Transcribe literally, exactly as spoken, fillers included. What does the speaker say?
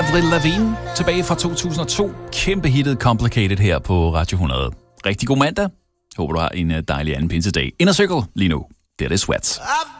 Avril Lavigne, tilbage fra to tusind og to. Kæmpe hittet Complicated her på Radio hundrede. Rigtig god mandag. Håber, du har en dejlig anden pinsedag. Inner Circle lige nu. Det er det Sweats.